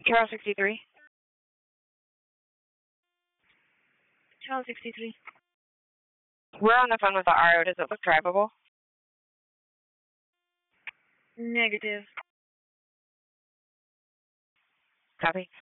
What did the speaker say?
Channel 63. Channel 63. We're on the phone with the RO. Does it look drivable? Negative. Copy.